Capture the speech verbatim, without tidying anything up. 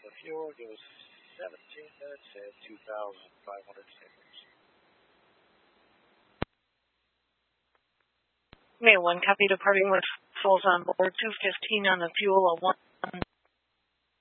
the fuel. Give us seventeen minutes and two thousand five hundred seconds. May one, copy departing with souls on board, two fifteen on the fuel, a one.